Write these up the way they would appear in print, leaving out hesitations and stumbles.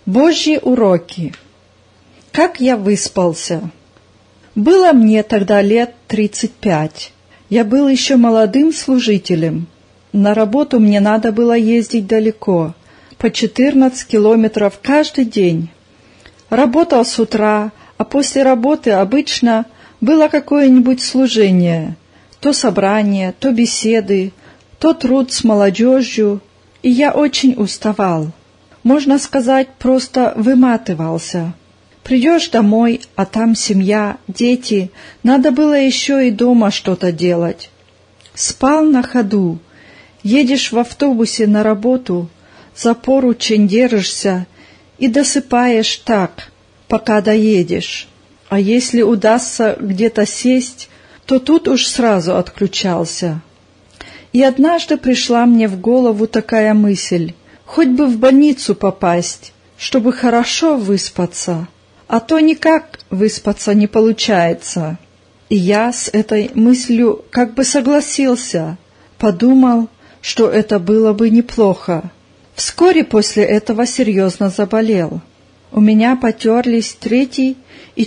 Божьи уроки. Как я выспался. Было мне тогда лет 35. Я был еще молодым служителем. На работу мне надо было ездить далеко, по 14 километров каждый день. Работал с утра, а после работы обычно было какое-нибудь служение, то собрание, то беседы, то труд с молодежью, и я очень уставал. Можно сказать, просто выматывался. Придешь домой, а там семья, дети, надо было еще и дома что-то делать. Спал на ходу. Едешь в автобусе на работу, за поручень держишься и досыпаешь так, пока доедешь. А если удастся где-то сесть, то тут уж сразу отключался. И однажды пришла мне в голову такая мысль: хоть бы в больницу попасть, чтобы хорошо выспаться, а то никак выспаться не получается. И я с этой мыслью как бы согласился, подумал, что это было бы неплохо. Вскоре после этого серьезно заболел. У меня потерлись 3 и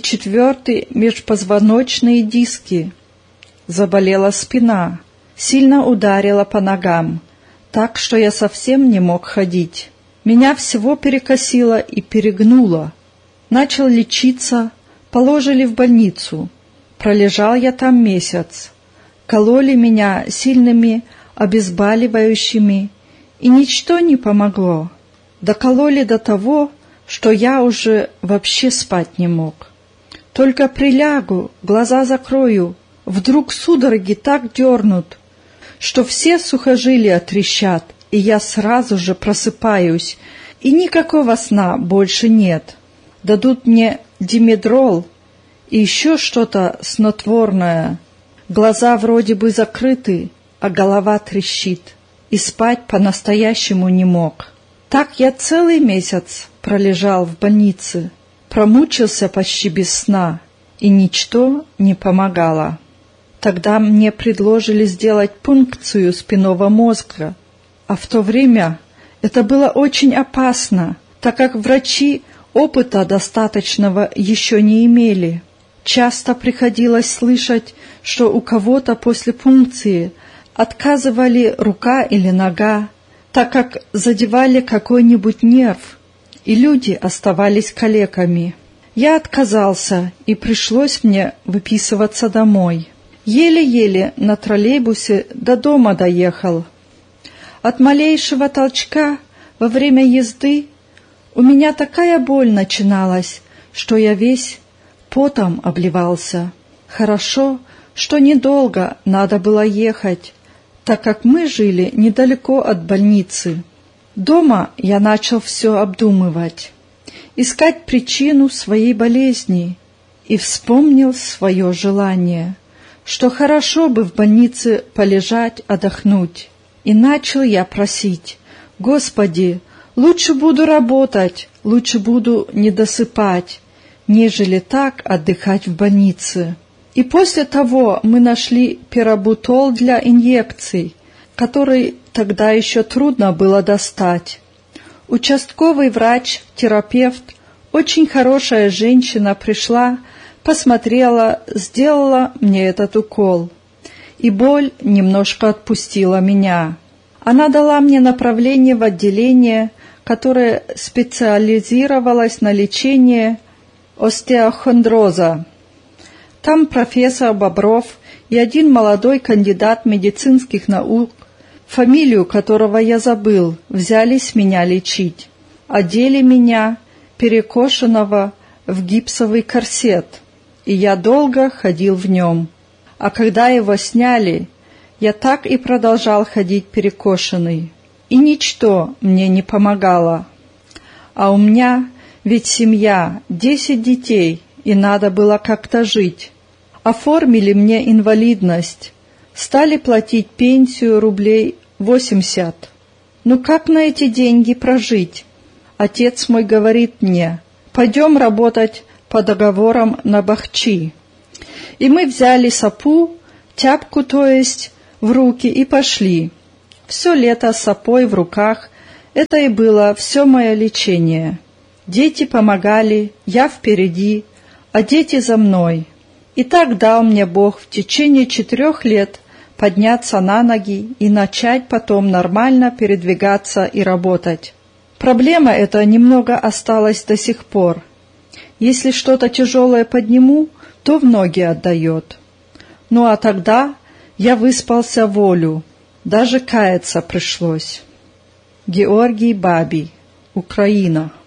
4 межпозвоночные диски. Заболела спина, сильно ударила по ногам, так что я совсем не мог ходить. Меня всего перекосило и перегнуло. Начал лечиться, положили в больницу. Пролежал я там месяц. Кололи меня сильными обезболивающими, и ничто не помогло. Докололи до того, что я уже вообще спать не мог. Только прилягу, глаза закрою, вдруг судороги так дернут, что все сухожилия трещат, и я сразу же просыпаюсь, и никакого сна больше нет. Дадут мне димедрол и еще что-то снотворное. Глаза вроде бы закрыты, а голова трещит, и спать по-настоящему не мог. Так я целый месяц пролежал в больнице, промучился почти без сна, и ничто не помогало. Тогда мне предложили сделать пункцию спинного мозга, а в то время это было очень опасно, так как врачи опыта достаточного еще не имели. Часто приходилось слышать, что у кого-то после пункции отказывали рука или нога, так как задевали какой-нибудь нерв, и люди оставались калеками. Я отказался, и пришлось мне выписываться домой. Еле-еле на троллейбусе до дома доехал. От малейшего толчка во время езды у меня такая боль начиналась, что я весь потом обливался. Хорошо, что недолго надо было ехать, так как мы жили недалеко от больницы. Дома я начал все обдумывать, искать причину своей болезни, и вспомнил свое желание, что хорошо бы в больнице полежать, отдохнуть. И начал я просить: «Господи, лучше буду работать, лучше буду не досыпать, нежели так отдыхать в больнице». И после того мы нашли пирабутол для инъекций, который тогда еще трудно было достать. Участковый врач-терапевт, очень хорошая женщина, пришла, посмотрела, сделала мне этот укол, и боль немножко отпустила меня. Она дала мне направление в отделение, которое специализировалось на лечении остеохондроза. Там профессор Бобров и один молодой кандидат медицинских наук, фамилию которого я забыл, взялись меня лечить. Одели меня, перекошенного, в гипсовый корсет, и я долго ходил в нем. А когда его сняли, я так и продолжал ходить перекошенный, и ничто мне не помогало. А у меня ведь семья, 10 детей, и надо было как-то жить. Оформили мне инвалидность, стали платить пенсию рублей 80. Ну как на эти деньги прожить? Отец мой говорит мне: пойдем работать по договорам на бахчи. И мы взяли сапу, тяпку, то есть, в руки и пошли. Все лето с сапой в руках, это и было все мое лечение. Дети помогали, я впереди, а дети за мной. И так дал мне Бог в течение 4 лет подняться на ноги и начать потом нормально передвигаться и работать. Проблема эта немного осталась до сих пор. Если что-то тяжелое подниму, то в ноги отдает. Ну а тогда я выспался волю, даже каяться пришлось. Георгий Бабий, Украина.